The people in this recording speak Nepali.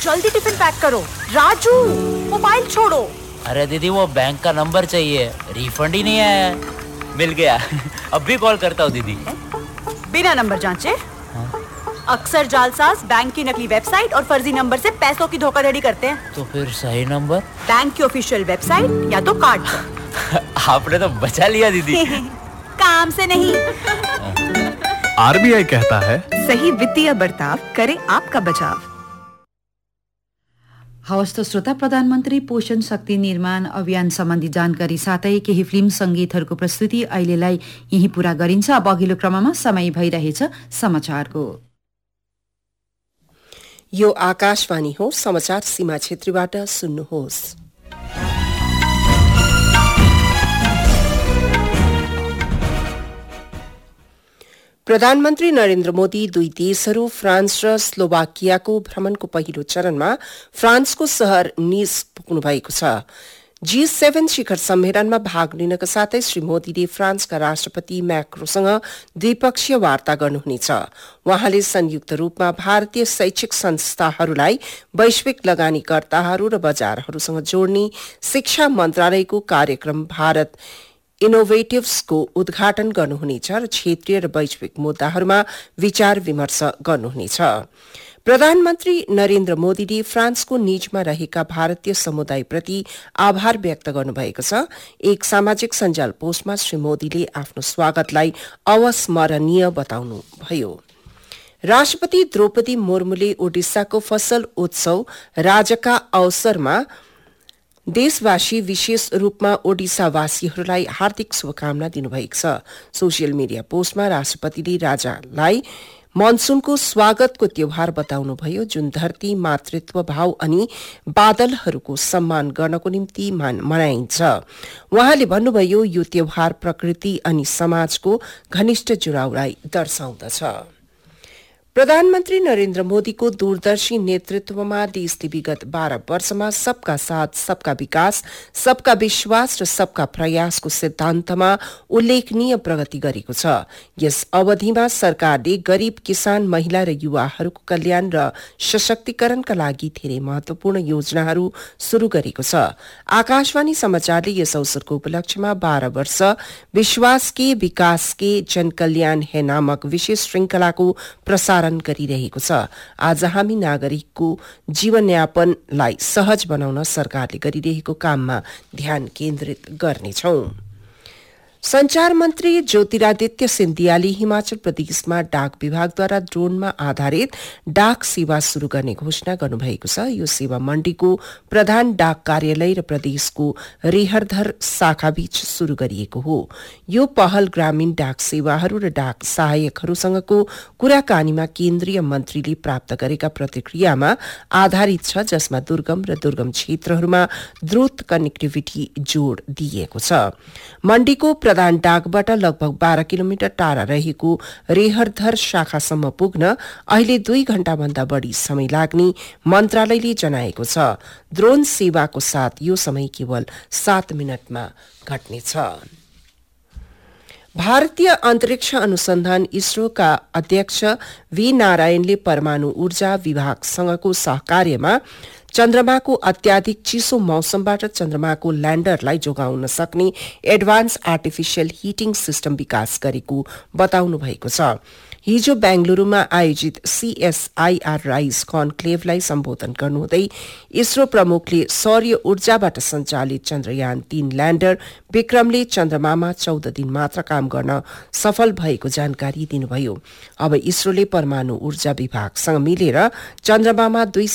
जल्दी टिफिन पैक करो। राजू, मोबाइल छोड़ो। अरे दीदी, वो बैंक का नंबर चाहिए, रिफंड ही नहीं आया है। मिल गया। अब भी कॉल करता हूँ दीदी। बिना नंबर जांचे? अक्सर जालसाज बैंक की नकली वेबसाइट और फर्जी नंबर से पैसों की धोखाधड़ी करते हैं। तो फिर सही नंबर? बैंक की ऑफिशियल वेबसाइट या तो कार्ड पर। आपने तो बचा लिया दीदी। काम से नहीं। आरबीआई कहता है, सही वित्तीय बर्ताव करे आपका बचाव। हवस् त श्रोता, प्रधानमन्त्री पोषण शक्ति निर्माण अभियान सम्बन्धी जानकारी साथै केही फिल्म संगीतहरूको प्रस्तुति अहिलेलाई यही पूरा गरिन्छ। अब अघिल्लो क्रममा समय भइरहेछ समाचारको। यो आकाशवाणी हो। समाचार सीमा क्षेत्रीबाट सुन्नुहोस्। प्रधानमन्त्री नरेन्द्र मोदी दुई देशहरू फ्रान्स र स्लोभाकियाको भ्रमणको पहिलो चरणमा फ्रान्सको शहर निस पुग्नु भएको छ। G7 शिखर सम्मेलनमा भाग लिनका साथै श्री मोदीले फ्रान्सका राष्ट्रपति मैक्रोसँग द्विपक्षीय वार्ता गर्नुहुनेछ। उहाँले संयुक्त रूपमा भारतीय शैक्षिक संस्थाहरूलाई वैश्विक लगानीकर्ताहरू र बजारहरूसँग जोड्ने शिक्षा मन्त्रालयको कार्यक्रम भारत इनोभेटिभ्सको उद्घाटन गर्नुहुनेछ र क्षेत्रीय र वैश्विक मुद्दाहरूमा विचार विमर्श गर्नुहुनेछ। प्रधानमन्त्री नरेन्द्र मोदीले फ्रान्सको निजमा रहेका भारतीय समुदायप्रति आभार व्यक्त गर्नुभएको छ। एक सामाजिक सञ्जाल पोस्टमा श्री मोदीले आफ्नो स्वागतलाई अविस्मरणीय बताउनुभयो। राष्ट्रपति द्रौपदी मुर्मुले ओडिसाको फसल उत्सव राजका अवसरमा देशवासी विशेष रूपमा ओडिसावासीहरूलाई हार्दिक शुभकामना दिनुभएको छ। सोसियल मिडिया पोस्टमा राष्ट्रपतिले राजालाई मनसूनको स्वागतको त्योहार बताउनुभयो, जुन धरती, मातृत्व भाव अनि बादलहरूको सम्मान गर्नको निम्ति मनाइन्छ। उहाँले भन्नुभयो, यो त्योहार प्रकृति अनि समाजको घनिष्ठ जुडाउलाई दर्शाउँदछ। प्रधानमन्त्री नरेन्द्र मोदीको दूरदर्शी नेतृत्वमा देशले विगत 12 वर्षमा सबका साथ सबका विकास, सबका विश्वास र सबका प्रयासको सिद्धान्तमा उल्लेखनीय प्रगति गरेको छ। यस अवधिमा सरकारले गरीब, किसान, महिला र युवाहरूको कल्याण र सशक्तिकरणका लागि धेरै महत्वपूर्ण योजनाहरू शुरू गरेको छ। आकाशवाणी समाचारले यस अवसरको उपलक्ष्यमा 12 वर्ष विश्वास के विकास के जनकल्याण है नामक विशेष श्रृंखलाको प्रसारण गरिरहेको छ। आज हामी नागरिकको जीवनयापनलाई सहज बनाउन सरकारले गरिरहेको काममा ध्यान केन्द्रित गर्नेछौं। संचार मन्त्री ज्योतिरादित्य सिन्धियाले हिमाचल प्रदेशमा डाक विभागद्वारा ड्रोनमा आधारित डाक सेवा शुरू गर्ने घोषणा गर्नुभएको छ। यो सेवा मण्डीको प्रधान डाक कार्यालय र प्रदेशको रेहरधर शाखाबीच शुरू गरिएको हो। यो पहल ग्रामीण डाक सेवाहरू र डाक सहायकहरूसँगको कुराकानीमा केन्द्रीय मन्त्रीले प्राप्त गरेका प्रतिक्रियामा आधारित छ, जसमा दुर्गम र दुर्गम क्षेत्रहरूमा द्रुत कनेक्टिभिटी जोड़ दिइएको छ। मण्डीको प्रधान डाकबाट लगभग 12 किलोमिटर टाढा रहेको रेहरधर शाखासम्म पुग्न अहिले 2 घण्टाभन्दा बढ़ी समय लाग्ने मन्त्रालयले जनाएको छ। ड्रोन सेवाको साथ यो समय केवल 7 मिनटमा घट्नेछ। भारतीय अन्तरिक्ष अनुसन्धान इसरोका अध्यक्ष वी नारायणले परमाणु ऊर्जा विभागसँगको सहकार्यमा चन्द्रमाको अत्याधिक चिसो मौसमबाट चन्द्रमाको ल्याण्डरलाई जोगाउन सक्ने एडभान्स आर्टिफिशियल हिटिङ सिस्टम विकास गरेको बताउनु भएको छ। हिजो बेंगलुरूमा आयोजित CSIR राइज कन्क्लेभलाई सम्बोधन गर्नुहुँदै इसरो प्रमुखले सौर्य ऊर्जाबाट सञ्चालित चन्द्रयान 3 ल्याण्डर विक्रमले चन्द्रमामा 14 दिन मात्र काम गर्न सफल भएको जानकारी दिनुभयो। अब इसरोले परमाणु ऊर्जा विभागसँग मिलेर चन्द्रमामा 2